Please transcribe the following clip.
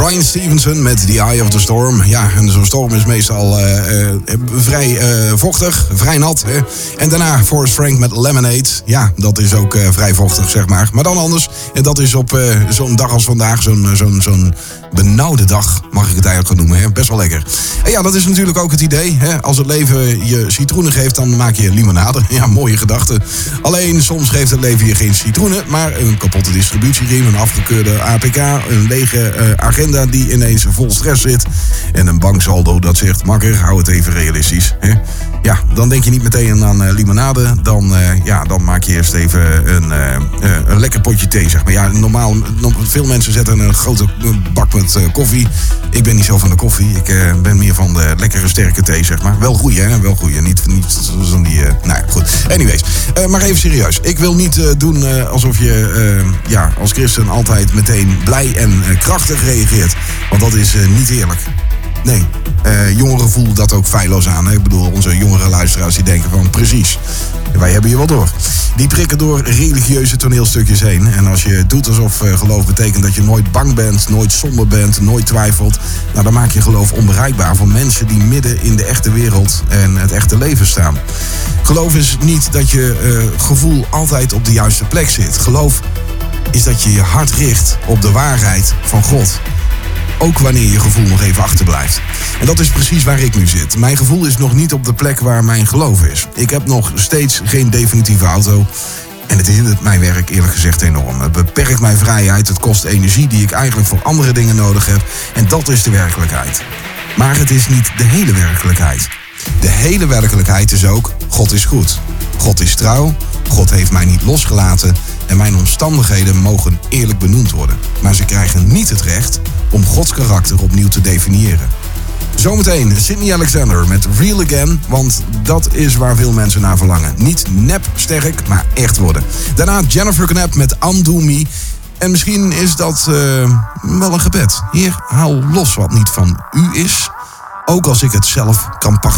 Bryan Stevenson met The Eye of the Storm. Ja, en zo'n storm is meestal vrij vochtig, vrij nat. Hè? En daarna Forrest Frank met Lemonade. Ja, dat is ook vrij vochtig, zeg maar. Maar dan anders. En dat is op zo'n dag als vandaag, zo'n benauwde dag, mag ik het eigenlijk gaan noemen. Hè? Best wel lekker. En ja, dat is natuurlijk ook het idee. Hè? Als het leven je citroenen geeft, dan maak je limonade. Ja, mooie gedachte. Alleen, soms geeft het leven je geen citroenen, maar een kapotte distributieriem, een afgekeurde APK, een lege agenda die ineens vol stress zit en een banksaldo dat zegt, makker, hou het even realistisch. Hè? Ja, dan denk je niet meteen aan limonade. Dan maak je eerst even een lekker potje thee, zeg maar. Ja, normaal, veel mensen zetten een grote bak met koffie. Ik ben niet zo van de koffie. Ik ben meer van de lekkere sterke thee, zeg maar. Wel goeie, hè? Wel goeie. Niet zo'n die... nou ja, goed. Anyways. Maar even serieus. Ik wil niet doen alsof je als christen altijd meteen blij en krachtig reageert. Want dat is niet eerlijk. Nee, jongeren voelen dat ook feilloos aan. Hè? Ik bedoel, onze jongere luisteraars die denken van precies, wij hebben je wel door. Die prikken door religieuze toneelstukjes heen. En als je doet alsof geloof betekent dat je nooit bang bent, nooit somber bent, nooit twijfelt, nou, dan maak je geloof onbereikbaar voor mensen die midden in de echte wereld en het echte leven staan. Geloof is niet dat je gevoel altijd op de juiste plek zit. Geloof is dat je je hart richt op de waarheid van God. Ook wanneer je gevoel nog even achterblijft. En dat is precies waar ik nu zit. Mijn gevoel is nog niet op de plek waar mijn geloof is. Ik heb nog steeds geen definitieve auto. En het hindert mijn werk eerlijk gezegd enorm. Het beperkt mijn vrijheid. Het kost energie die ik eigenlijk voor andere dingen nodig heb. En dat is de werkelijkheid. Maar het is niet de hele werkelijkheid. De hele werkelijkheid is ook, God is goed. God is trouw. God heeft mij niet losgelaten. En mijn omstandigheden mogen eerlijk benoemd worden. Maar ze krijgen niet het recht om Gods karakter opnieuw te definiëren. Zometeen Sydney Alexander met Real Again, want dat is waar veel mensen naar verlangen. Niet nep sterk, maar echt worden. Daarna Jennifer Knapp met Undo Me. En misschien is dat wel een gebed. Heer, haal los wat niet van u is, ook als ik het zelf kan pachten.